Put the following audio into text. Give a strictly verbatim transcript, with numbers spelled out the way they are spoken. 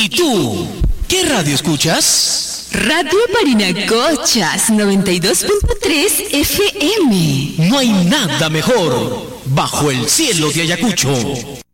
¿Y tú? ¿Qué radio escuchas? Radio Parinacochas noventa y dos punto tres F M. No hay nada mejor bajo el cielo de Ayacucho.